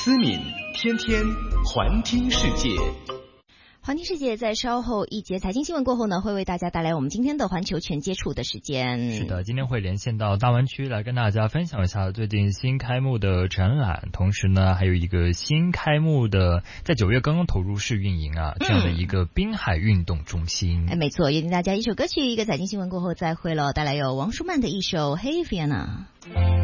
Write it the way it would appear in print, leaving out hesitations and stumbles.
思敏天天环听世界。 环听世界在稍后一节财经新闻过后呢，会为大家带来我们今天的环球全接触的时间。 是的，今天会连线到大湾区来跟大家分享一下最近新开幕的展览，同时呢还有一个新开幕的在9月刚刚投入试运营这样的一个滨海运动中心。 没错，约定大家一首歌曲，一个财经新闻过后再会了，带来有王舒曼的一首《Hey Vienna》。